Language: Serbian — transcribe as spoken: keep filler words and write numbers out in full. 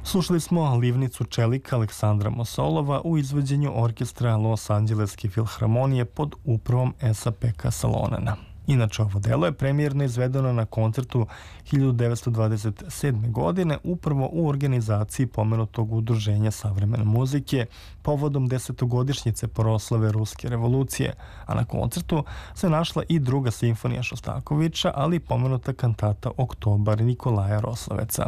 Slušali smo Livnicu čelika Aleksandra Mosolova u izvođenju orkestra Los Angeleske filharmonije pod upravom Esa Peka Salonena. Inače, ovo delo je premijerno izvedeno na koncertu hiljadu devetsto dvadeset sedme. godine upravo u organizaciji pomenutog udruženja savremene muzike povodom desetogodišnjice proslave Ruske revolucije, a na koncertu se našla i druga simfonija Šostakovića, ali i pomenuta kantata Oktobar Nikolaja Rosloveca.